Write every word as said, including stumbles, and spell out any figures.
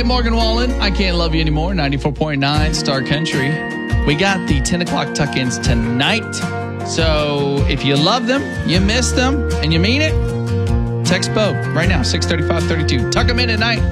Hey, Morgan Wallen, I Can't Love You Anymore, ninety-four point nine Star Country. We got the ten o'clock tuck-ins tonight. So if you love them, you miss them, and you mean it, text Bo right now, six thirty-five thirty-two. Tuck them in at night.